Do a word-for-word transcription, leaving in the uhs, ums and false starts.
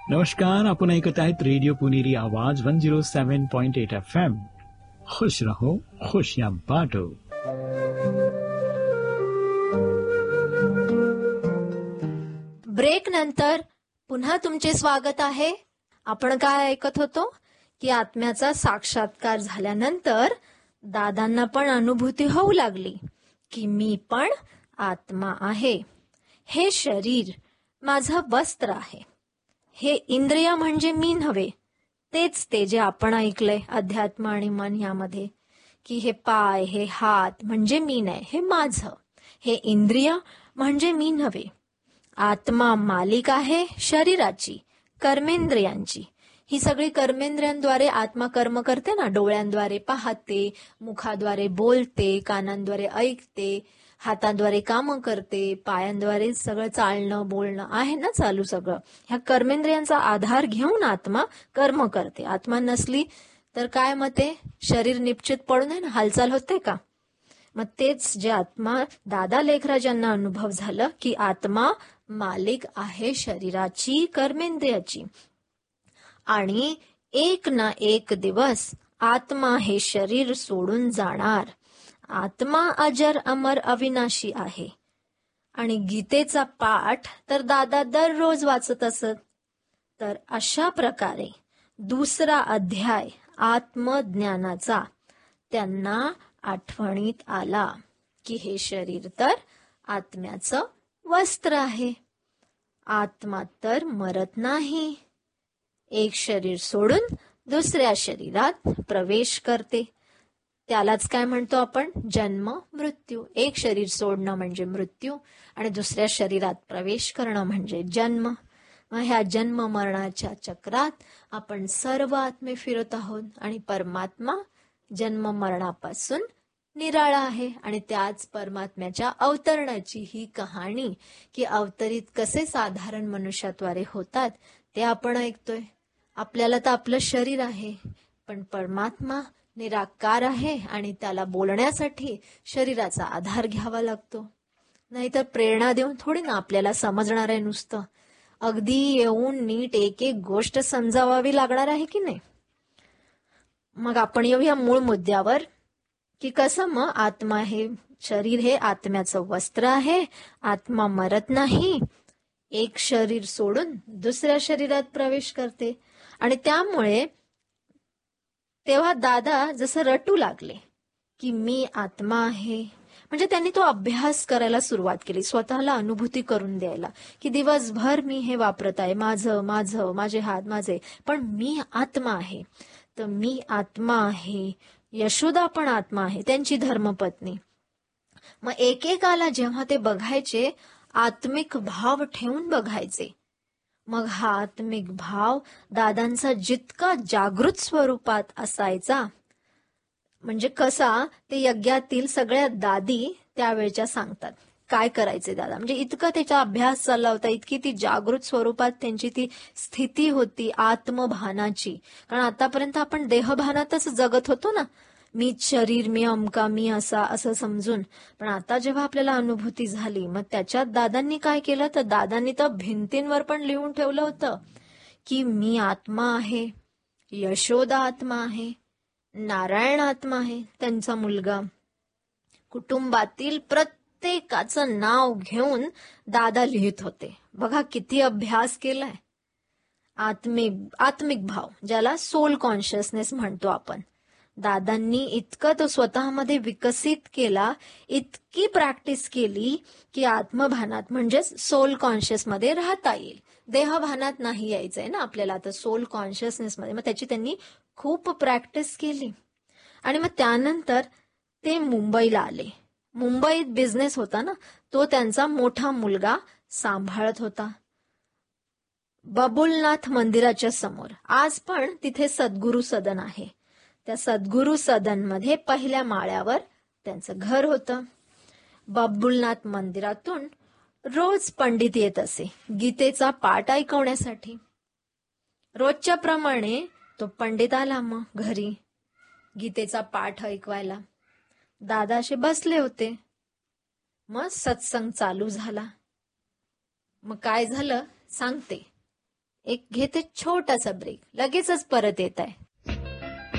नमस्कार, आपण ऐकत आहेत रेडिओ पुणेरी आवाज वन झिरो सेवन पॉइंट एट एफ एम. खुश रहो, खुशियां बांटो. ब्रेक नंतर पुन्हा तुमचे स्वागत आहे. आपण काय ऐकत होतो की आत्म्याचा साक्षात्कार झाल्यानंतर दादांना पण अनुभूती होऊ लागली की मी पण आत्मा आहे. हे शरीर माझं वस्त्र आहे. हे इंद्रिय म्हणजे मी नव्हे. तेच ते जे आपण ऐकलंय अध्यात्म आणि मन यामध्ये की हे पाय हे हात म्हणजे मी नाही, हे माझं. हे इंद्रिय म्हणजे मी नव्हे. आत्मा मालिक आहे शरीराची, कर्मेंद्रियांची. ही सगळी कर्मेंद्रियांद्वारे आत्मा कर्म करते ना. डोळ्यांद्वारे पाहते, मुखाद्वारे बोलते, कानांद्वारे ऐकते, हातांद्वारे काम करते, पायांद्वारे सगळं चालणं बोलणं आहे ना चालू सगळं. ह्या कर्मेंद्रियांचा आधार घेऊन आत्मा कर्म करते. आत्मा नसली तर काय मते शरीर निश्चित पडून आहे ना, हालचाल होते का? मग तेच जे आत्मा दादा लेखराजांना अनुभव झालं की आत्मा मालिक आहे शरीराची, कर्मेंद्रियाची. आणि एक ना एक दिवस आत्मा हे शरीर सोडून जाणार. आत्मा अजर अमर अविनाशी आहे. आणि गीतेचा पाठ तर दादा दररोज वाचत असत. तर अशा प्रकारे दुसरा अध्याय आत्मज्ञानाचा त्यांना आठवणीत आला की हे शरीर तर आत्म्याचं वस्त्र आहे. आत्मा तर मरत नाही. एक शरीर सोडून दुसऱ्या शरीरात प्रवेश करते. त्यालाच काय म्हणतो आपण, जन्म मृत्यू. एक शरीर सोडणं म्हणजे मृत्यू आणि दुसऱ्या शरीरात प्रवेश करणं म्हणजे जन्म. मग ह्या जन्म मरणाच्या चक्रात आपण सर्व आत्मे फिरत आहोत आणि परमात्मा जन्म मरणापासून निराळा आहे. आणि त्याच परमात्म्याच्या अवतरणाची ही कहाणी की अवतरित कसे साधारण मनुष्याद्वारे होतात ते आपण ऐकतोय. आपल्याला तर आपलं शरीर आहे, पण परमात्मा निराकार आहे आणि त्याला बोलण्यासाठी शरीराचा आधार घ्यावा लागतो. नाहीतर प्रेरणा देऊन थोडी ना आपल्याला समजणार आहे. नुसतं अगदी येऊन नीट एक एक गोष्ट समजावावी लागणार आहे की नाही. मग आपण येऊया मूळ मुद्द्यावर की कसं मग आत्मा हे शरीर हे आत्म्याचं वस्त्र आहे. आत्मा मरत नाही. एक शरीर सोडून दुसऱ्या शरीरात प्रवेश करते. आणि त्यामुळे तेव्हा दादा जसं रटू लागले की मी आत्मा आहे. म्हणजे त्यांनी तो अभ्यास करायला सुरुवात केली, स्वतःला अनुभूती करून द्यायला की दिवसभर मी हे वापरत आहे, माझं माझं माझे हात माझे, पण मी आत्मा आहे. तर मी आत्मा आहे. यशोदा पण आत्मा आहे, त्यांची धर्मपत्नी. मग एकेकाला जेव्हा ते बघायचे आत्मिक भाव ठेवून बघायचे. मग हा आत्मिक भाव दादांचा जितका जागृत स्वरूपात असायचा, म्हणजे कसा ते यज्ञातील सगळ्या दादी त्यावेळच्या सांगतात काय करायचे दादा. म्हणजे इतका त्याचा अभ्यास चालला होता, इतकी ती जागृत स्वरूपात त्यांची ती स्थिती होती आत्मभानाची. कारण आतापर्यंत आपण देहभानातच जगत होतो ना, मीच शरीर, मी अमका, मी असा असं समजून. पण आता जेव्हा आपल्याला अनुभूती झाली मग त्याच्यात दादांनी काय केलं तर दादांनी तर भिंतींवर पण लिहून ठेवलं होतं की मी आत्मा आहे, यशोदा आत्मा आहे, नारायण आत्मा आहे, त्यांचा मुलगा. कुटुंबातील प्रत्येकाचं नाव घेऊन दादा लिहित होते. बघा किती अभ्यास केलाय. आत्मिक आत्मिक भाव ज्याला सोल कॉन्शियसनेस म्हणतो आपण, दादांनी इतकं तो स्वतःमध्ये विकसित केला, इतकी प्रॅक्टिस केली की आत्मभानात म्हणजेच सोल कॉन्शियस मध्ये राहता येईल. देहभानात नाही यायचंय ना आपल्याला, आता सोल कॉन्शियसनेस मध्ये. मग त्याची त्यांनी खूप प्रॅक्टिस केली. आणि मग त्यानंतर ते मुंबईला आले. मुंबईत बिझनेस होता ना, तो त्यांचा मोठा मुलगा सांभाळत होता. बबुलनाथ मंदिराच्या समोर आज पण तिथे सद्गुरू सदन आहे. त्या सद्गुरू सदन मध्ये पहिल्या माळ्यावर त्यांचं घर होतं. बबुलनाथ मंदिरातून रोज पंडित येत असे गीतेचा पाठ ऐकवण्यासाठी. रोजच्या प्रमाणे तो पंडित आला मग घरी गीतेचा पाठ ऐकवायला. दादाशे बसले होते. मग सत्संग चालू झाला. मग काय झालं सांगते. एक घेते छोटासा ब्रेक, लगेचच परत येत आहे.